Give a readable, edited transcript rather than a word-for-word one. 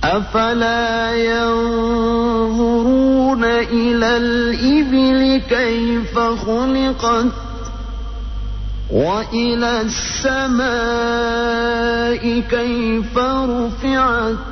أفلا ينظرون إلى الإبل كيف خلقت وإلى السماء كيف رفعت